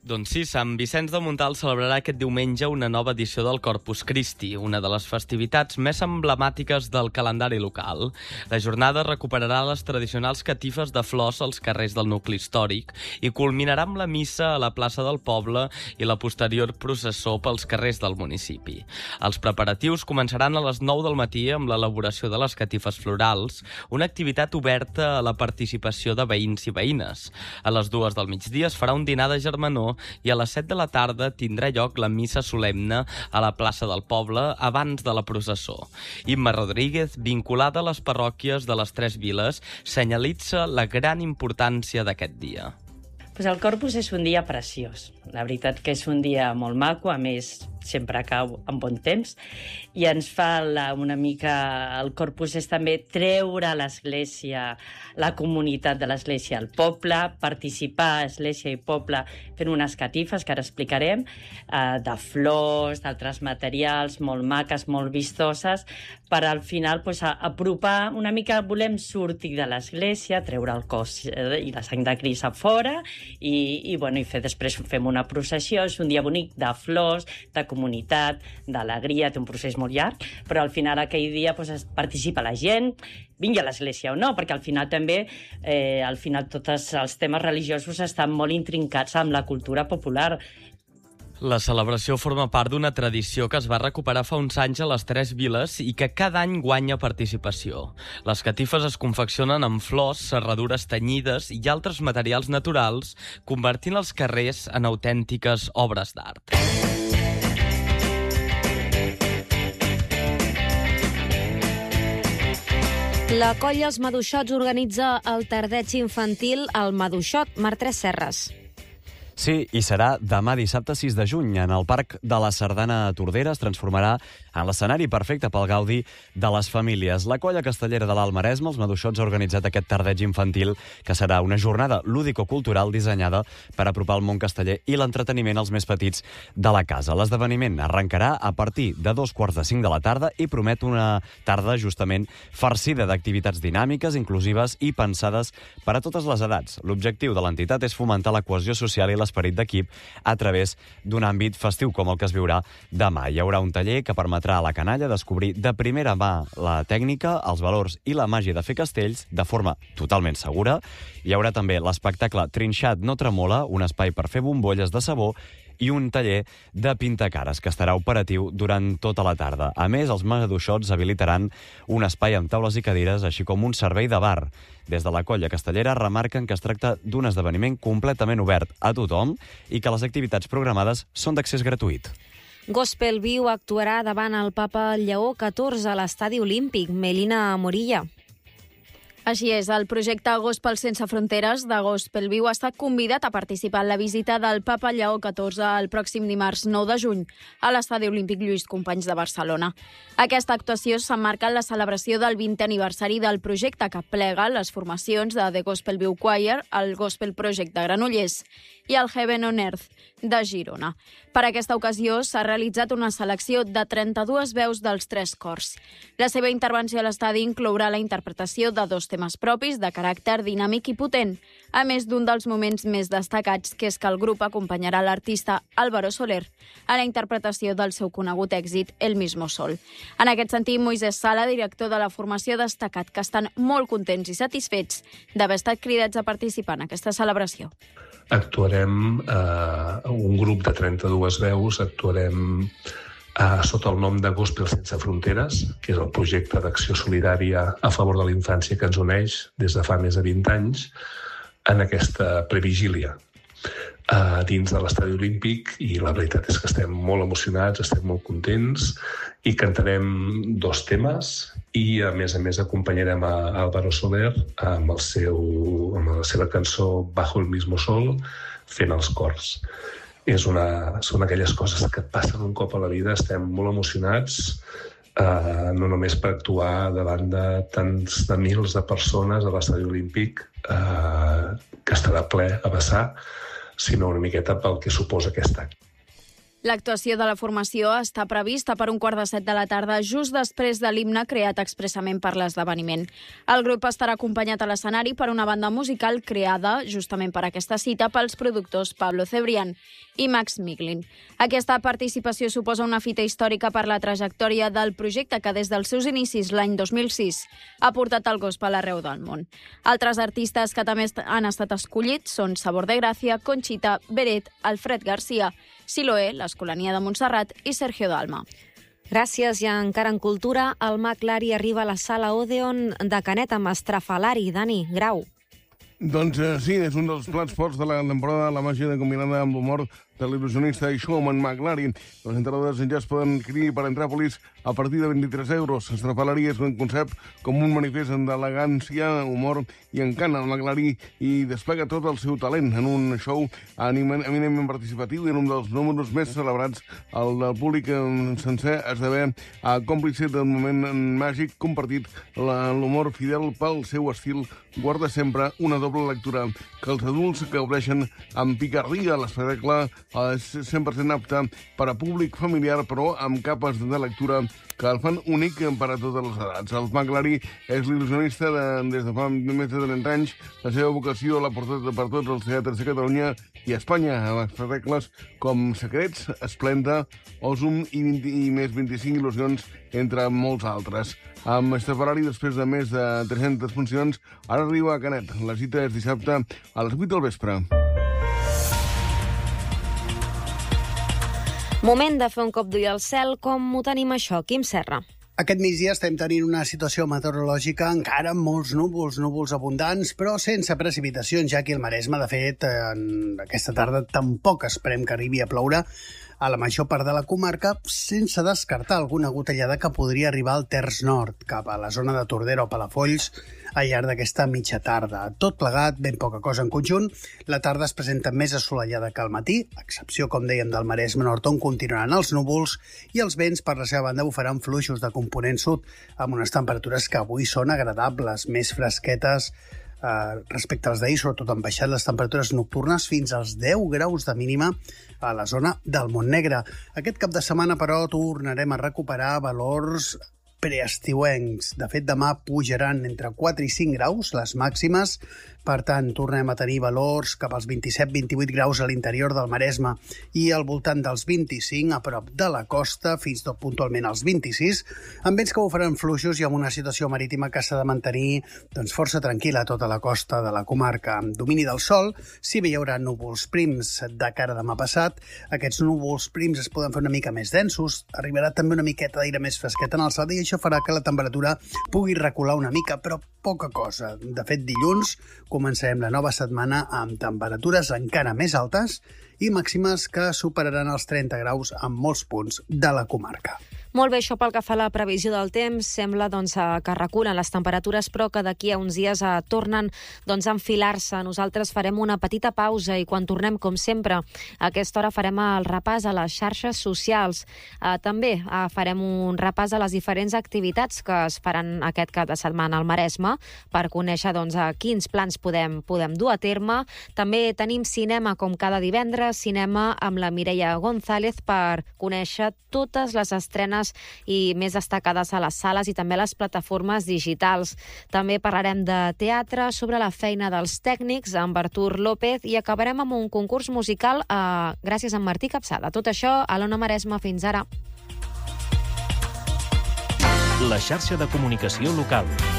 Doncs sí, Sant Vicenç de Montalt celebrarà aquest diumenge una nova edició del Corpus Christi, una de les festivitats més emblemàtiques del calendari local. La jornada recuperarà les tradicionals catifes de flors als carrers del nucli històric i culminarà amb la missa a la plaça del poble i la posterior processó pels carrers del municipi. Els preparatius començaran a les 9 del matí amb l'elaboració de les catifes florals, una activitat oberta a la participació de veïns i veïnes. A les 2 del migdia es farà un dinar de germanor i a les 7 de la tarda tindrà lloc la missa solemne a la plaça del poble abans de la processó. Imma Rodríguez, vinculada a les parròquies de les Tres Viles, senyalitza la gran importància d'aquest dia. Pues el Corpus és un dia preciós. La veritat que és un dia molt maco, a més sempre cau en bon temps, i ens fa una mica... El Corpus és també treure a l'església, la comunitat de l'església al poble, participar església i poble fent unes catifes, que ara explicarem, de flors, d'altres materials, molt maques, molt vistoses, per al final apropar una mica, volem sortir de l'església, treure el cos i la sang de Crist a fora, i després fem una processió. És un dia bonic de flors, de comunitat, d'alegria, té un procés molt llarg, però al final aquell dia participa la gent, vingui a l'església o no, perquè al final també tots els temes religiosos estan molt intrincats amb la cultura popular. La celebració forma part d'una tradició que es va recuperar fa uns anys a les Tres Viles i que cada any guanya participació. Les catifes es confeccionen amb flors, serradures tenyides i altres materials naturals, convertint els carrers en autèntiques obres d'art. La colla Els Maduixots organitza el tardeig infantil al Maduixot, Martret Serres. Sí, i serà demà dissabte 6 de juny. En el Parc de la Sardana a Tordera es transformarà en l'escenari perfecte pel gaudi de les famílies. La colla castellera de l'Alt Maresme, els Maduixots, ha organitzat aquest tardeig infantil, que serà una jornada lúdico-cultural dissenyada per apropar el món casteller i l'entreteniment als més petits de la casa. L'esdeveniment arrencarà a partir de 4:45 de la tarda i promet una tarda justament farcida d'activitats dinàmiques, inclusives i pensades per a totes les edats. L'objectiu de l'entitat és fomentar la cohesió social i l'esperit d'equip a través d'un àmbit festiu com el que es viurà demà. Hi haurà un taller que permetrà a la canalla descobrir de primera mà la tècnica, els valors i la màgia de fer castells de forma totalment segura. Hi haurà també l'espectacle Trinxat no tremola, un espai per fer bombolles de sabó, i un taller de pintacares que estarà operatiu durant tota la tarda. A més, els Maduixots habilitaran un espai amb taules i cadires, així com un servei de bar. Des de la colla castellera remarquen que es tracta d'un esdeveniment completament obert a tothom i que les activitats programades són d'accés gratuït. Gospel Viu actuarà davant el Papa Lleó XIV a l'Estadi Olímpic. Melina Morilla. Així és, el projecte Gospel Sense Fronteres de Gospel Viu ha estat convidat a participar en la visita del Papa Lleó XIV el pròxim dimarts 9 de juny a l'Estadi Olímpic Lluís Companys de Barcelona. Aquesta actuació s'emmarca en la celebració del 20è aniversari del projecte, que plega les formacions de The Gospel Viu Choir, el Gospel Project de Granollers i el Heaven on Earth de Girona. Per aquesta ocasió s'ha realitzat una selecció de 32 veus dels 3 cors. La seva intervenció a l'estadi inclourà la interpretació de 2 temes propis de caràcter dinàmic i potent, a més d'un dels moments més destacats, que és que el grup acompanyarà l'artista Álvaro Soler a la interpretació del seu conegut èxit El mismo sol. En aquest sentit, Moisés Sala, director de la formació, ha destacat que estan molt contents i satisfets d'haver estat cridats a participar en aquesta celebració. Actuarem un grup de 32 veus, actuarem sota el nom de Gospel Sense Fronteres, que és el projecte d'acció solidària a favor de la infància que ens uneix des de fa més de 20 anys en aquesta previgília dins de l'Estadi Olímpic, i la veritat és que estem molt emocionats, estem molt contents i cantarem 2 temes i a més acompanyarem a Álvaro Soler amb la seva cançó Bajo el mismo sol fent els cors. Són aquelles coses que et passen un cop a la vida, estem molt emocionats, no només per actuar davant de tants de mils de persones a l'Estadi Olímpic, que estarà ple a vessar, sinó una miqueta pel que suposa aquest acte. L'actuació de la formació està prevista per 7:15 de la tarda, just després de l'himne creat expressament per l'esdeveniment. El grup estarà acompanyat a l'escenari per una banda musical creada justament per aquesta cita pels productors Pablo Cebrián i Max Miglin. Aquesta participació suposa una fita històrica per la trajectòria del projecte que des dels seus inicis l'any 2006 ha portat el gospel arreu del món. Altres artistes que també han estat escollits són Sabor de Gràcia, Conxita, Beret, Alfred Garcia, Siloé, l'Escolania de Montserrat i Sergio Dalma. Gràcies. I encara en cultura, el Mag Lari arriba a la sala Odeon de Canet amb Estrafalari. Dani Grau. Doncs sí, és un dels plats forts de la temporada, la màgia combinada amb l'humor de l'il·lusionista i showman Mag Lari. Les entrades ja es poden adquirir per Entràpolis a partir de 23 euros. Estrafalari és un concept com un manifest d'elegància, humor i encant al Mag Lari i desplega tot el seu talent en un show eminentment participatiu i en un dels números més celebrats. El públic sencer esdevé còmplice del moment màgic compartit. L'humor fidel pel seu estil guarda sempre una doble lectura que els adults gaudeixen amb picardia. L'espectacle és 100% apte per a públic familiar, però amb capes de lectura que el fan únic per a totes les edats. El Mag Lari és l'il·lusionista des de fa més de 30 anys. La seva vocació l'ha portat per tots els teatres de Catalunya i Espanya, amb espectacles com Secrets, Esplenda, Osum i més 25 il·lusions, entre molts altres. Amb Estrafalari, després de més de 300 funcions, ara arriba a Canet. La cita és dissabte a les 8 del vespre. Moment de fer un cop d'ull al cel. Com ho tenim això, Quim Serra? Aquest migdia estem tenint una situació meteorològica encara amb molts núvols abundants, però sense precipitacions, ja que el Maresme, de fet, aquesta tarda tampoc esperem que arribi a ploure a la major part de la comarca, sense descartar alguna gotellada que podria arribar al terç nord, cap a la zona de Tordera o Palafolls, al llarg d'aquesta mitja tarda. Tot plegat, ben poca cosa en conjunt. La tarda es presenta més assolellada que al matí, a excepció, com dèiem, del Maresme nord, on continuaran els núvols, i els vents, per la seva banda, bufaran fluixos de component sud, amb unes temperatures que avui són agradables, més fresquetes respecte als d'ahir. Sobretot han baixat les temperatures nocturnes fins als 10 graus de mínima a la zona del Montnegre. Aquest cap de setmana, però, tornarem a recuperar valors preestiuencs. De fet, demà pujaran entre 4 i 5 graus les màximes. Per tant, tornem a tenir valors cap als 27-28 graus a l'interior del Maresme i al voltant dels 25 a prop de la costa, fins tot puntualment als 26, amb vents que bufaran fluixos i amb una situació marítima que s'ha de mantenir força tranquil·la a tota la costa de la comarca. Amb domini del sol, si bé hi haurà núvols prims de cara a demà passat, aquests núvols prims es poden fer una mica més densos, arribarà també una miqueta d'aire més fresquet en alçada i això farà que la temperatura pugui recular una mica, però poca cosa. De fet, dilluns començarem la nova setmana amb temperatures encara més altes i màximes que superaran els 30 graus en molts punts de la comarca. Molt bé, això pel que fa a la previsió del temps. Sembla que reculen les temperatures, però que d'aquí a uns dies tornen a enfilar-se. Nosaltres farem una petita pausa i quan tornem, com sempre, a aquesta hora farem el repàs a les xarxes socials. També farem un repàs a les diferents activitats que es faran aquest cap de setmana al Maresme per conèixer quins plans podem dur a terme. També tenim cinema com cada divendres, cinema amb la Mireia González per conèixer totes les estrenes i més destacades a les sales i també a les plataformes digitals. També parlarem de teatre, sobre la feina dels tècnics, amb Artur López, i acabarem amb un concurs musical gràcies a Martí Capçada. Tot això a l'Ona Maresme. Fins ara. La xarxa de comunicació local.